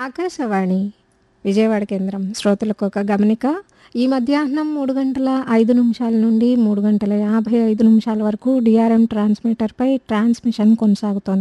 ఆకాశవాణి విజయవాడ కేంద్రం శ్రోతలకు ఒక గమనిక. ఈ మధ్యాహ్నం 3:05 నుండి 3:55 వరకు డిఆర్ఎం ట్రాన్స్మిటర్పై ట్రాన్స్మిషన్ కొనసాగుతోంది.